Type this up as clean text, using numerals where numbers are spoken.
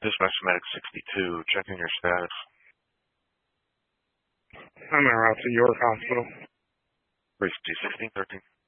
Dispatch Medic 62, checking your status. I'm en route to York Hospital. Race 1613.